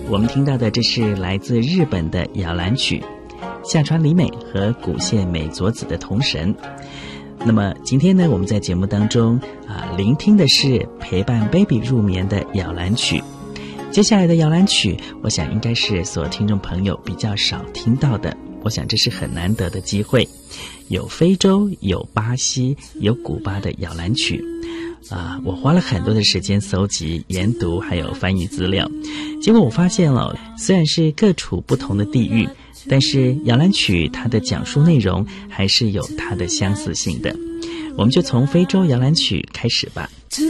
我们听到的这是来自日本的摇篮曲，下川里美和古县美佐子的童神。那么今天呢，我们在节目当中聆听的是陪伴 baby 入眠的摇篮曲。接下来的摇篮曲，我想应该是所有听众朋友比较少听到的，我想这是很难得的机会。有非洲，有巴西，有古巴的摇篮曲我花了很多的时间搜集、研读还有翻译资料，结果我发现了，虽然是各处不同的地域，但是摇篮曲它的讲述内容还是有它的相似性的。我们就从非洲摇篮曲开始吧。